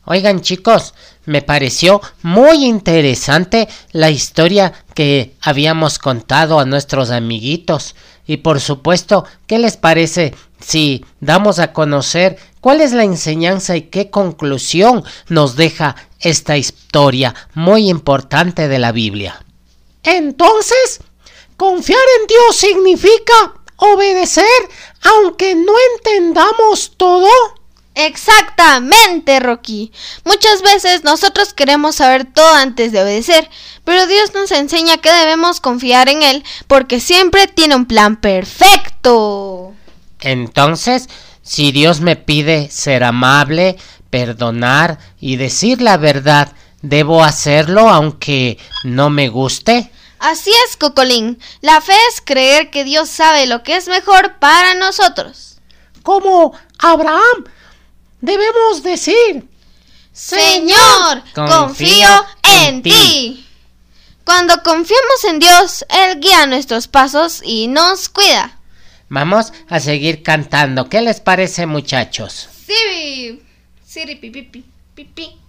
Oigan, chicos, me pareció muy interesante la historia que habíamos contado a nuestros amiguitos. Y por supuesto, ¿qué les parece si damos a conocer cuál es la enseñanza y qué conclusión nos deja esta historia muy importante de la Biblia? Entonces, confiar en Dios significa obedecer aunque no entendamos todo. Exactamente, Rocky. Muchas veces nosotros queremos saber todo antes de obedecer, pero Dios nos enseña que debemos confiar en Él porque siempre tiene un plan perfecto. Entonces, si Dios me pide ser amable, perdonar y decir la verdad, ¿debo hacerlo aunque no me guste? Así es, Cocolín. La fe es creer que Dios sabe lo que es mejor para nosotros. Como Abraham, debemos decir: Señor, confío en ti. Cuando confiamos en Dios, Él guía nuestros pasos y nos cuida. Vamos a seguir cantando. ¿Qué les parece, muchachos? Sí, pipi, pipi.